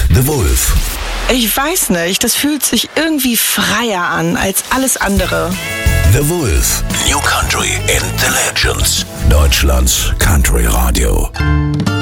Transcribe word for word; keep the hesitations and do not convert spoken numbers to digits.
The Wolf. Ich weiß nicht, das fühlt sich irgendwie freier an als alles andere. The Wolf. New Country and the Legends. Deutschlands Country Radio.